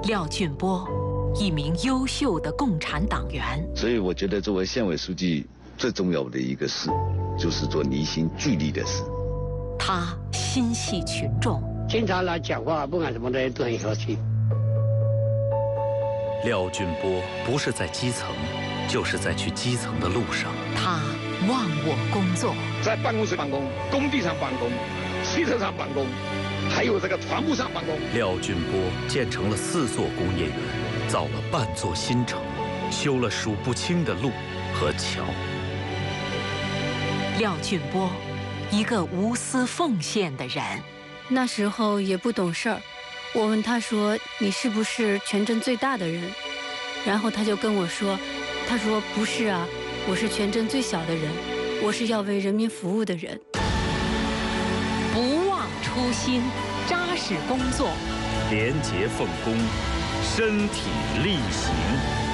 廖俊波，一名优秀的共产党员。 所以我觉得作为县委书记最重要的一个事，就是做离心聚力的事。 他心系群众， 经常来讲话，不管什么的都很和气。 廖俊波不是在基层，就是在去基层的路上。 他忘我工作， 在办公室办公，工地上办公，汽车上办公，还有这个船坞上办公。 廖俊波建成了4座工业园，造了半座新城，修了数不清的路和桥。 廖俊波，一个无私奉献的人。 那时候也不懂事儿，我问他说：“你是不是全镇最大的人？”然后他就跟我说：“他说不是啊，我是全镇最小的人，我是要为人民服务的人。” 不忘初心，扎实工作， 廉洁奉公，身体力行。